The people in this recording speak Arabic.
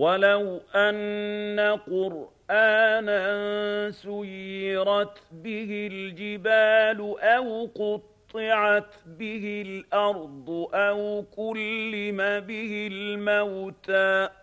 وَلَوْ أَنَّ قُرْآنًا سُيِّرَتْ بِهِ الْجِبَالُ أَوْ قُطِّعَتْ بِهِ الْأَرْضُ أَوْ كُلِّمَ بِهِ الْمَوْتَىٰ